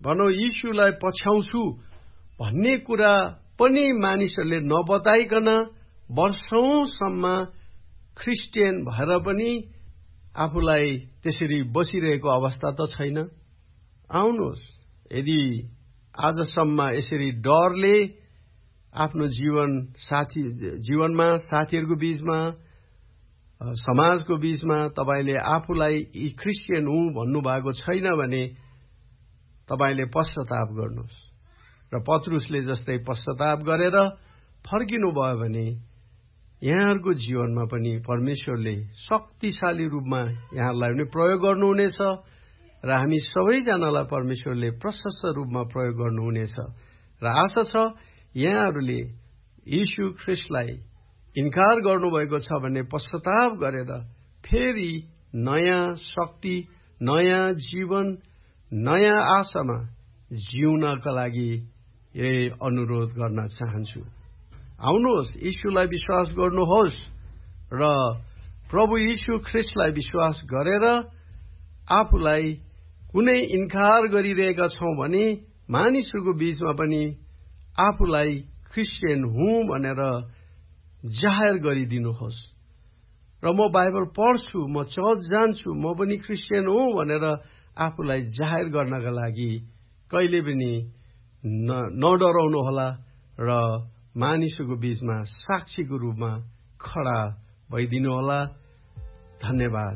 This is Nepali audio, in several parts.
भनौँ यीशुलाई पछ्याउँछु भन्ने कुरा पनि मानिसहरूले नबताइकन वर्षौंसम्म ख्रिस्टियन भएर पनि आफूलाई त्यसरी बसिरहेको अवस्था त छैन। आउनुहोस्, यदि आजसम्म यसरी डरले आफ्नो जीवनमा साथीहरूको बीचमा समाजको बीचमा तपाईले आफूलाई ख्रिस्टियन हुँ भन्नुभएको छैन भने तपाईले पश्चाताप गर्नुहोस् र पत्रुसले जस्तै पश्चाताप गरेर फर्किनु भयो भने यहाँहरूको जीवनमा पनि परमेश्वरले शक्तिशाली रूपमा यहाँहरूलाई पनि प्रयोग गर्नुहुनेछ र हामी सबैजनालाई परमेश्वरले प्रशस्त रूपमा प्रयोग गर्नुहुनेछ र आशा छ यहाँहरूले यीशु ख्रिस्टलाई इन्कार गर्नुभएको छ भने पश्चाताप गरेर फेरि नयाँ शक्ति, नयाँ जीवन, नयाँ आशामा जिउनका लागि यही अनुरोध गर्न चाहन्छु। आउनुहोस्, यीशुलाई विश्वास गर्नुहोस् र प्रभु यीशु ख्रिस्टलाई विश्वास गरेर आफूलाई कुनै इन्कार गरिरहेका छौं भने मानिसहरूको बीचमा पनि आफूलाई ख्रिस्टियन हुँ भनेर जाहेर गरिदिनुहोस् र म बाइबल पढ्छु, म चर्च जान्छु, म पनि ख्रिस्टियन हुँ भनेर आफूलाई जाहेर गर्नका लागि कहिले पनि नडराउनुहोला र मानिसहरूको बीचमा साक्षीको रूपमा खडा भइदिनुहोला। धन्यवाद।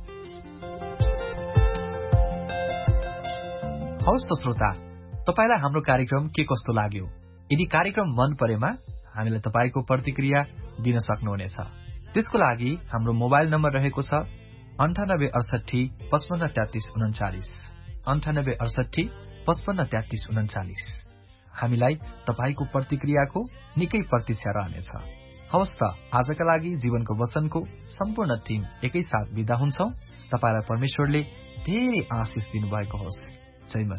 हवस् त श्रोता, तपाईलाई हाम्रो कार्यक्रम के कस्तो लाग्यो? यदि कार्यक्रम मन परेमा हामीलाई तपाईको प्रतिक्रिया दिन सक्नुहुनेछ। त्यसको लागि हाम्रो मोबाइल नम्बर रहेको छ 9868 55 33 39 9868 55 33 39। हामीलाई तपाईको प्रतिक्रियाको निकै प्रतीक्षा रहनेछ। हवस् त, आजका लागि जीवनको वचनको सम्पूर्ण टिम एकैसाथ बिदा हुन्छौं। तपाईलाई परमेश्वरले धेरै आशिष दिनुभएको होस्। जय मसीह।